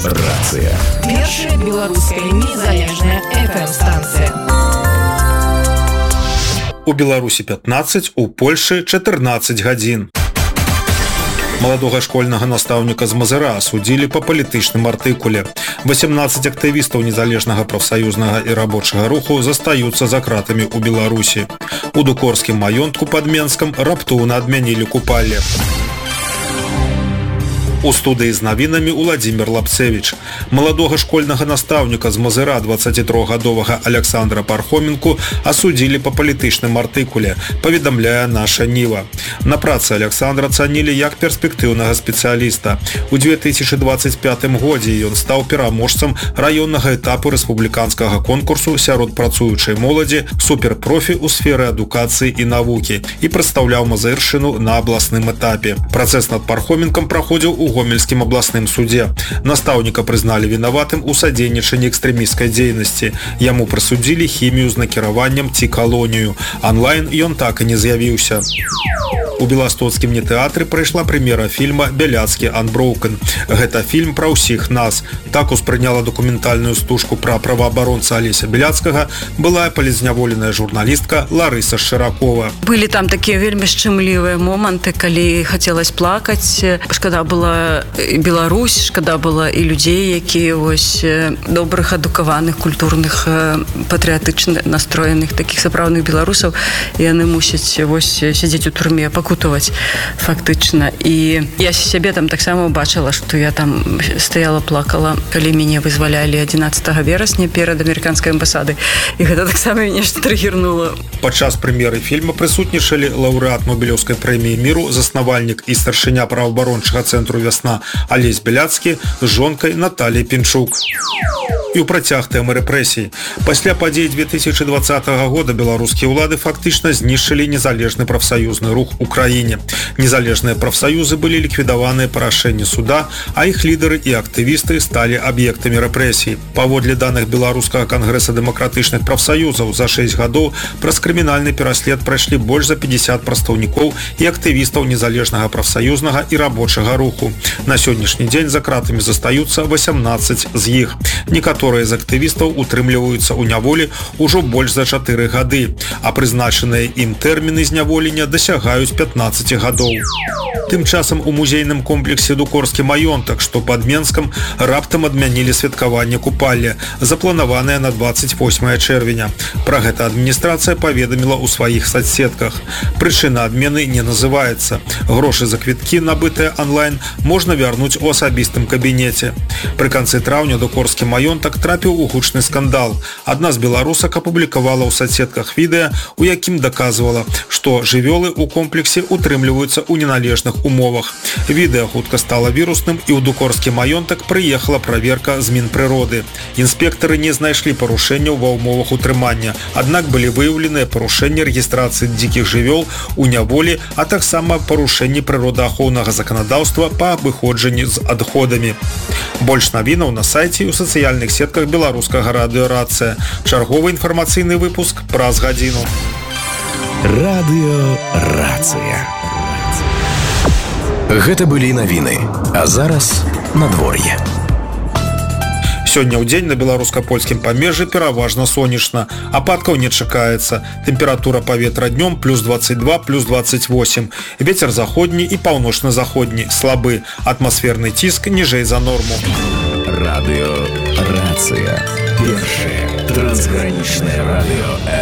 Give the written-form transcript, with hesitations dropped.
Рацыя. Першая беларуская незалежная FM-станцыя. У Беларусі 15, у Польшы 14 гадзін. Маладога школьнага настаўніка з Мазыра асудзілі па палітычным артыкуле. 18 актывістаў незалежнага прафсаюзнага і рабочага руху застаюцца за кратамі ў Беларусі. У дукорскім маёнтку пад Менскам раптоўна адмянілі купалле. У студыі з навінамі Уладзімір Лапцевіч. Маладога школьнага настаўніка з Мазыра 23-гадовага Александра Пархоменку асудзілі па палітычным артыкуле, паведамляе наша Ніва. На працы Александра цанілі як перспектыўнага спецыяліста. У 2025 годзе ён стаў пераможцам раённага этапу рэспубліканскага конкурсу сярод працуючай моладзі суперпрофі ў сферы адукацыі і навукі і прадстаўляў Мазыршчыну на абласным этапе. Працэс над Пархоменкам праходзіў у Гомельскім абласным судзе. Настаўніка прызналі вінаватым у садзейнічанні экстрэмісцкай дзейнасці. Яму прысудзілі хімію з накіраваннем ці калонію. Анлайн ён так і не з'явіўся. У Беластоцкім нетэатры прайшла прэм'ера фільма «Бяляцкі Unbroken». Гэта фільм пра ўсіх нас. Так успрыняла дакументальную стужку пра праваабаронца Алеся Бяляцкага былая палізняволеная журналістка Ларыса Шыракова. Былі там такія вельмі шчымлівыя моманты, калі хацелось плакаць. Шкада была і Беларусь, шкада была і людзей, якія вось добрых, адукаваных, культурных, патрыятычна настроеных, такіх сапраўдных беларусаў. Яны мусяць вось сядзець у турме, пакутаваць фактычна. І я сябе там таксама бачыла, што я там стаяла, плакала, калі мяне вызвалялі 11 верасня перад амерыканскай амбасадай. І гэта таксама нешта трыгернула. Падчас прэм'еры фільма прысутнічалі лаўрэат Нобелеўскай прэміі міру, заснавальнік і старшыня праваабарончага цэнтру «Вясна» Алесь Бяляцкі з жонкай Наталіяй Пінчук. І ў працяг тэмы рэпрэсій. Пасля падзей 2020 года беларускія ўлады фактычна знішчылі незалежны прафсаюзны рух у краіне. Незалежныя прафсаюзы былі ліквідаваныя па рашэнні суда, а іх лідары і актывісты сталі аб'ектамі рэпрэсій. Паводле даных Беларускага кангрэса дэмакратычных прафсаюзаў за 6 гадоў праз крымінальны пераслед прайшлі больш за 50 прадстаўнікоў і актывістаў незалежнага прафсаюзнага і рабочага руху. На сённяшні дзень за кратамі застаюцца 18 з іх. Некаторыя з актывістаў утрымліваюцца ў няволі ўжо больш за 4 гады, а прызначаныя ім тэрміны зняволення дасягаюць 15 гадоў. Тым часам у музейным комплексе «Дукорскі маёнтак», што пад Менскам, раптам адмянілі святкаванне купалля, запланаванае на 28 чэрвеня. Пра гэта адміністрацыя паведаміла ў сваіх соцсетках. Прычына адмены не называецца. Грошы за квіткі, набытыя онлайн, можна вярнуць у асабістым кабінеце. Пры канцы траўня Дукорскі маёнтак трапіў у гучны скандал. Адна з беларусак апублікавала ў соцсетках відэа, у якім даказвала, што жывёлы ў комплексе утрымліваюцца ў неналежных умовах. Відэа хутка стала вірусным, і ў Дукорскі маёнтак прыехала праверка з Мінпрыроды. Інспектары не знайшлі парушэнняў ва ўмовах утрымання, аднак былі выяўленыя парушэнні рэгістрацыі дзікіх жывёл у няволі, а таксама парушэнні прыродаахоўнага заканадаўства па абыходжанні з адходамі. Больш навінаў на сайце і ў сацыяльных сетках беларускага радыё «Рацыя». Чарговы інфармацыйны выпуск праз гадзіну. Радыё «Рацыя». Гэта былі навіны, а зараз надвор'е. Сёння ў дзень на беларуска-польскім памежжы пераважна сонечна. Ападкаў не чакаецца. Тэмпература паветра днём плюс 22, плюс 28. Вецер заходні і паўночна-заходні, слабы. Атмасферны ціск ніжэй за норму. Радыё «Рацыя». Першае трансгранічнае радыё